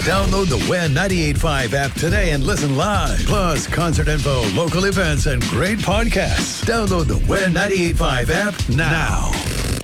Download the WEN 98.5 app today and listen live. Plus, concert info, local events, and great podcasts. Download the WEN 98.5 app now.